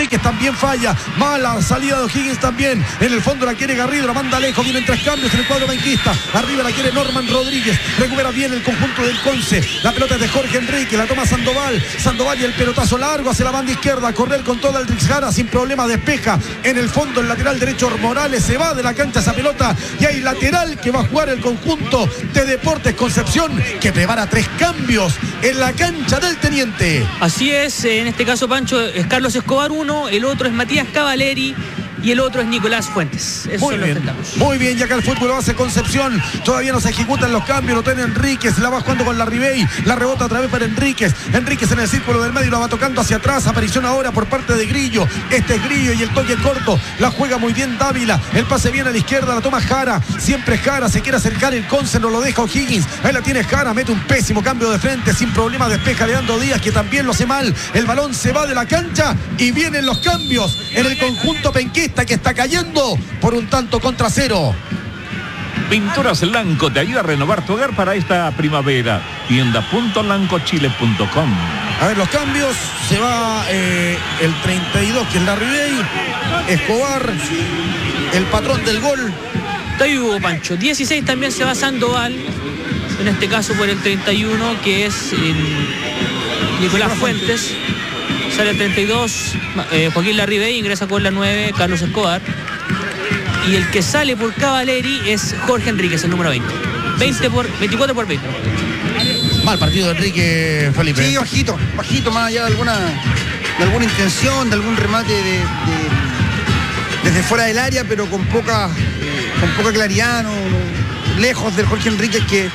Enríquez también falla. Mala salida de O'Higgins también. En el fondo la quiere Garrido, la manda lejos. Vienen 3 cambios en el cuadro benquista. Arriba la quiere Norman Rodríguez. Recupera bien el conjunto del Conce. La pelota es de Jorge Enríquez. La toma Sandoval. Sandoval y el pelotazo largo hacia la banda izquierda. A correr con toda el Jara sin problema. Despeja. En el fondo el lateral derecho Morales. Se va de la cancha esa pelota. Y hay lateral que va a jugar el conjunto de Deportes Concepción, que prepara 3 cambios en la cancha del Teniente. Así es, en este caso, Pancho, es Carlos Escobar 1, el otro es Matías Cavaleri y el otro es Nicolás Fuentes. Esos muy bien, muy bien, y acá el fútbol lo hace Concepción. Todavía no se ejecutan los cambios, lo tiene Enríquez, la va jugando con la Ribey, la rebota otra vez para Enríquez. Enríquez en el círculo del medio, la va tocando hacia atrás. Aparición ahora por parte de Grillo. Este es Grillo y el toque corto. La juega muy bien Dávila. El pase viene a la izquierda, la toma Jara. Siempre Jara, se quiere acercar el Conce, no lo deja O'Higgins. Ahí la tiene Jara, mete un pésimo cambio de frente, sin problema despeja Leandro Díaz, que también lo hace mal. El balón se va de la cancha y vienen los cambios en el conjunto penquista, que está cayendo por un tanto contra 0. Pinturas Lanco te ayuda a renovar tu hogar para esta primavera. Tienda.lancochile.com. A ver los cambios. Se va el 32, que es la Ribey. Escobar, el patrón del gol. Está vivo, Pancho. 16 también se va Sandoval. En este caso por el 31, que es Nicolás Fuentes. Sale el 32, Joaquín Larribey, ingresa con la 9, Carlos Escobar. Y el que sale por Cavaleri es Jorge Enríquez, el número 20. 24 por 20. Mal partido de Enrique, Felipe. Sí, bajito, más allá de alguna intención, de algún remate desde fuera del área, pero con poca claridad, lejos del Jorge Enríquez, que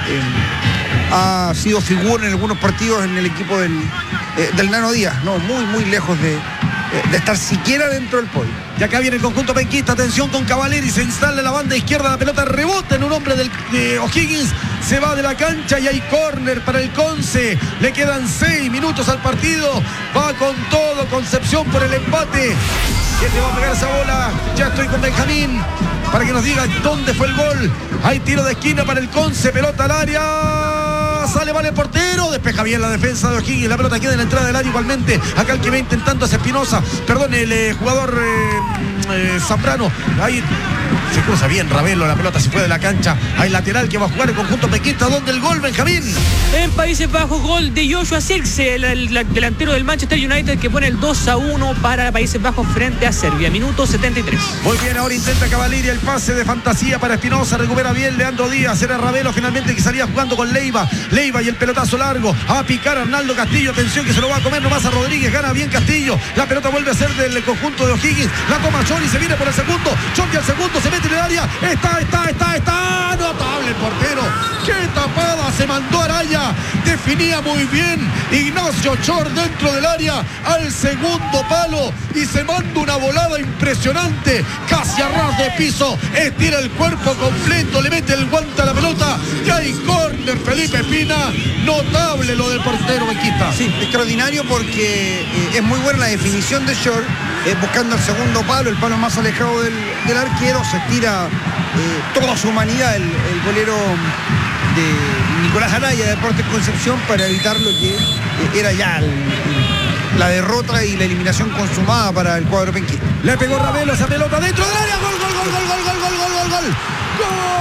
ha sido figura en algunos partidos en el equipo del Nano Díaz, muy lejos de estar siquiera dentro del podio. Y acá viene el conjunto penquista, atención con Cavaleri, se instala en la banda izquierda, la pelota rebota en un hombre de O'Higgins, se va de la cancha y hay córner para el Conce. Le quedan 6 minutos al partido, va con todo Concepción por el empate. ¿Quién le va a pegar esa bola? Ya estoy con Benjamín para que nos diga dónde fue el gol. Hay tiro de esquina para el Conce, pelota al área. Sale mal el portero, despeja bien la defensa de O'Higgins, la pelota queda en la entrada del área igualmente. Acá el que va intentando es Espinosa, perdón, el jugador Zambrano. Ahí se cruza bien Ravelo, la pelota se fue de la cancha. Hay lateral que va a jugar el conjunto penquista. ¿Dónde el gol, Benjamín? En Países Bajos, gol de Joshua Zirkzee, el delantero del Manchester United, que pone el 2-1 para Países Bajos frente a Serbia, minuto 73. Muy bien, ahora intenta Cavaleri el pase de fantasía para Espinosa, recupera bien Leandro Díaz, era Ravelo finalmente que salía jugando con Leiva y el pelotazo largo, a picar Arnaldo Castillo, atención que se lo va a comer nomás a Rodríguez, gana bien Castillo, la pelota vuelve a ser del conjunto de O'Higgins, la toma Johnny, se viene por el segundo, Johnny al segundo, se mete en el área, está, notable el portero, qué tapada se mandó Araya, definía muy bien Ignacio Chor dentro del área, al segundo palo, y se manda una volada impresionante, casi a ras de piso, estira el cuerpo completo, le mete el guante a la pelota, y hay córner, Felipe Pina, notable lo del portero benquista. Sí, extraordinario porque es muy buena la definición de Shore, buscando el segundo palo, el palo más alejado del arquero, se tira toda su humanidad el golero de Nicolás Araya de Deportes Concepción para evitar lo que era ya la derrota y la eliminación consumada para el cuadro penquista. Le pegó Ravelo esa pelota dentro del área, gol.